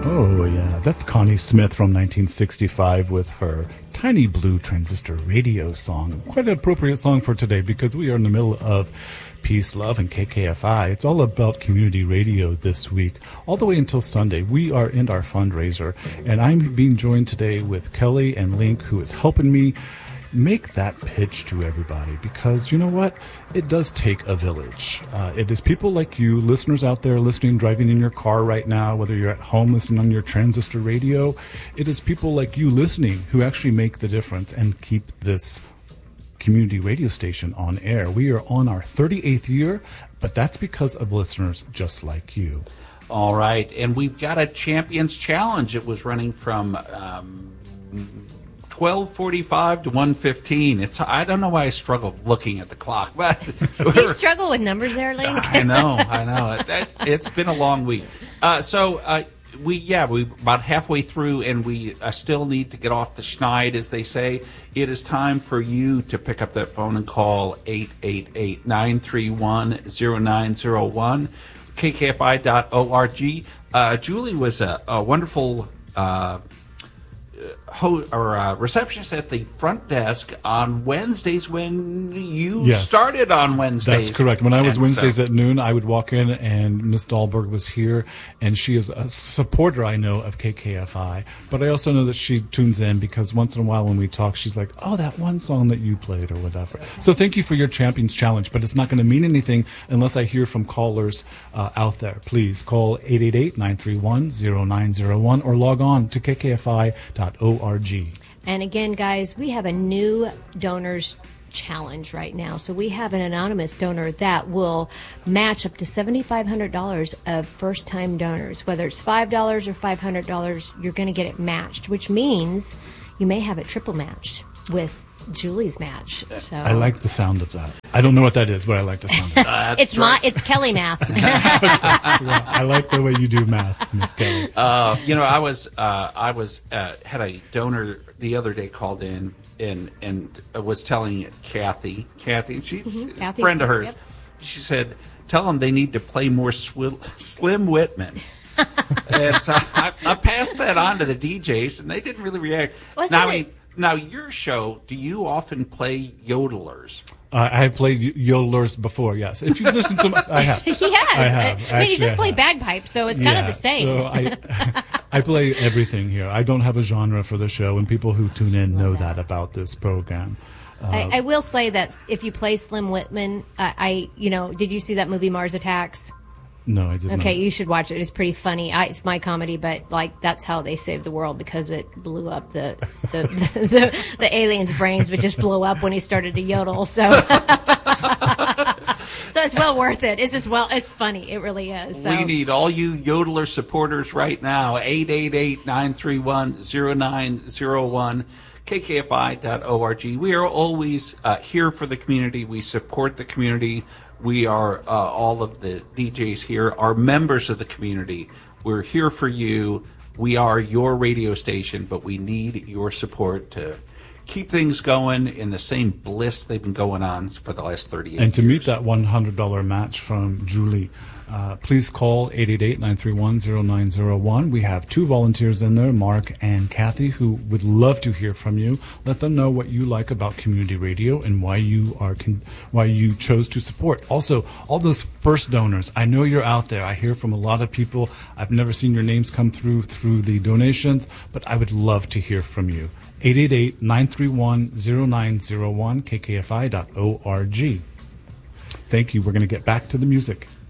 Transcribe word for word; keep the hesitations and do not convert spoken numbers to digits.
Oh, yeah. That's Connie Smith from nineteen sixty-five with her Tiny Blue Transistor Radio song. Quite an appropriate song for today because we are in the middle of Peace, Love, and K K F I. It's all about community radio this week, all the way until Sunday. We are in our fundraiser, and I'm being joined today with Kelly and Link, who is helping me make that pitch to everybody, because you know what? It does take a village. Uh, it is people like you, listeners out there listening, driving in your car right now, whether you're at home listening on your transistor radio. It is people like you listening who actually make the difference and keep this community radio station on air. We are on our thirty-eighth year, but that's because of listeners just like you. All right, and we've got a Champions Challenge. It was running from um, twelve forty-five to one fifteen. It's I don't know why I struggle looking at the clock, but you struggle with numbers there, Link. I know, I know. It, it, it's been a long week. Uh, so uh, we yeah we about halfway through, and we uh, still need to get off the schneid, as they say. It is time for you to pick up that phone and call eight eight eight, nine three one, zero nine zero one, K K F I dot org. Uh, Julie was a, a wonderful Uh, Ho- or uh, receptionist at the front desk on Wednesdays when you yes, started on Wednesdays. That's correct. When I was and Wednesdays so, at noon, I would walk in and Miss Dahlberg was here, and she is a supporter, I know, of K K F I. But I also know that she tunes in because once in a while when we talk, she's like, oh, that one song that you played or whatever. So thank you for your Champions Challenge, but it's not going to mean anything unless I hear from callers uh, out there. Please call eight eight eight, nine three one, zero nine zero one or log on to K K F I dot org. And again, guys, we have a new donors challenge right now. So we have an anonymous donor that will match up to seven thousand five hundred dollars of first-time donors. Whether it's five dollars or five hundred dollars, you're going to get it matched, which means you may have it triple matched with Julie's match. So I like the sound of that. I don't know what that is, but I like the sound of it. Uh, it's my, it's Kelly math. Well, I like the way you do math, Miss Kelly. Uh, you know, I was uh, I was uh, had a donor the other day called in and and was telling Kathy, Kathy, she's Mm-hmm. a friend of hers. Yep. She said, "Tell them they need to play more Swi- Slim Whitman." And so I, I passed that on to the D Js, and they didn't really react. Wasn't now, I it- mean, now your show, do you often play yodelers? Uh, I have played yodelers before, yes. If you listen to my, I have. He has. I have. I mean, Actually, he just I played have. bagpipes, so it's kind Yeah, of the same. So I, I play everything here. I don't have a genre for the show, and people who tune in know that about this program. Uh, I, I will say that if you play Slim Whitman, I, I, you know, did you see that movie Mars Attacks? no, I didn't. Okay, you should watch it. It's pretty funny. I, it's my comedy, but like that's how they saved the world because it blew up the the, the, the, the aliens' brains would just blow up when he started to yodel. So, so it's well worth it. It's just well, it's funny. It really is. So. We need all you yodeler supporters right now. eight eight eight, nine three one, zero nine zero one. K K F I dot org. We are always uh, here for the community. We support the community. We are, uh, all of the D Js here are members of the community. We're here for you. We are your radio station, but we need your support to keep things going in the same bliss they've been going on for the last thirty-eight years. And to meet that one hundred dollars match from Julie, uh, please call eight eight eight, nine three one, zero nine zero one. We have two volunteers in there, Mark and Kathy, who would love to hear from you. Let them know what you like about community radio and why you are con- why you chose to support. Also, all those first donors, I know you're out there. I hear from a lot of people. I've never seen your names come through through the donations, but I would love to hear from you. eight eight eight, nine three one, zero nine zero one, K K F I dot org. Thank you. We're going to get back to the music.